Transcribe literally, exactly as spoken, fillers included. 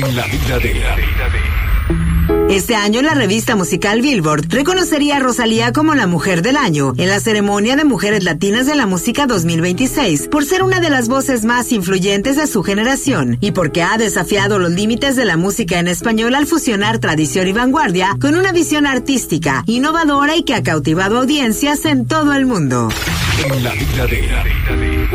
En la vida de... Este año la revista musical Billboard reconocería a Rosalía como la Mujer del Año en la ceremonia de Mujeres Latinas de la Música dos mil veintiséis por ser una de las voces más influyentes de su generación y porque ha desafiado los límites de la música en español al fusionar tradición y vanguardia con una visión artística, innovadora y que ha cautivado audiencias en todo el mundo. En la vida de...